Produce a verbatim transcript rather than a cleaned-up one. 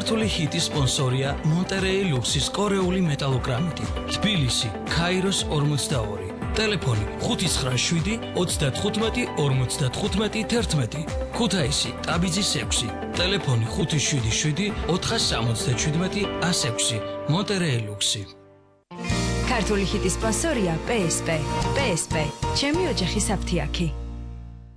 ქართული ჰიტის სპონსორია მონტერეი ლუქსის კორეული მეტალოგრამიტი. თბილისი, ქაიროს ორმოცდაორი. ტელეფონი ხუთი ცხრა შვიდი ოცდათხუთმეტი ორმოცდათხუთმეტი თერთმეტი. ქუთაისი, ტაბიძის ექვსი. ტელეფონი ხუთი შვიდი შვიდი ოთხსამოცდაჩვიდმეტი ასი ექვსი. მონტერეი ლუქსი. ქართული ჰიტის სპონსორია პე ეს პე. პე ეს პე. ჩემი ოჯახის აფთიაქი.